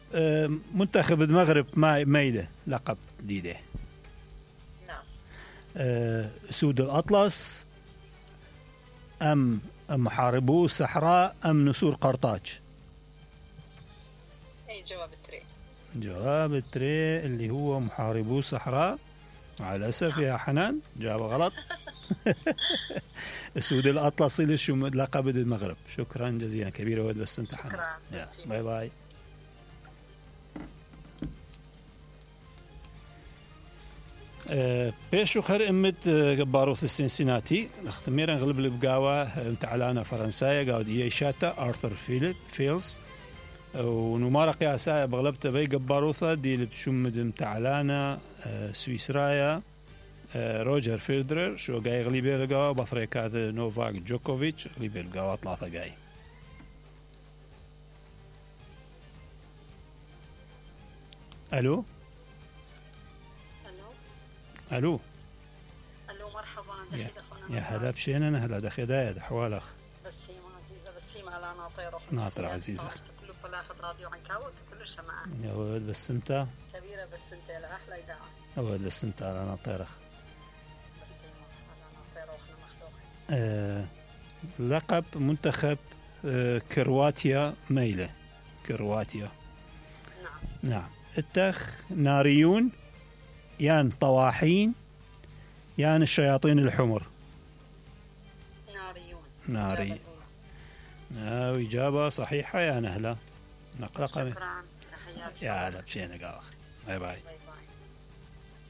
منتخب المغرب ميلة لقب جديدة. نعم. أسود الأطلس أم محاربو الصحراء أم نسور قرطاج؟ أي جواب التري. جواب التري اللي هو محاربو الصحراء. مع الأسف يا حنان جواب غلط. أسود الأطلس لقب المغرب. شكرا جزيلا كبير ود بس انت حنان. باي باي. بيشو خير امت جباروث السنسيناتي اختميرا غلب البقاوة متعلانا فرنسايا قاود ايشاتا ارثر فيلز ونمارا قياسايا بغلبتا بي جباروثا دي لبشمد متعلانا سويسرايا روجر فيدرر شو جاي غليبي القاوة بفريق هذا نوفاك جوكوفيتش غليبي القاوة ثلاثة جاي. الو الو مرحبا يا هلا بشينا انا هلا دخي دايد حوالخ بسيمة عزيزة بسيمة على ناطير ناطر عزيزة كله فلاخ راديو عن كاوت كله شمعة يا ولد بس انت كبيرة بس انت لأحلى إذاعة يا ولد بس انت على ناطيرخ بسيمة على ناطير واحنا مخلوقين. لقب منتخب كرواتيا ميلة كرواتيا. نعم التخ ناريون يان طواحين يان الشياطين الحمر. ناريون. إجابة صحيحة يا نهلة. نقرأ شكرا يا هلا بشينا قاخ. باي باي.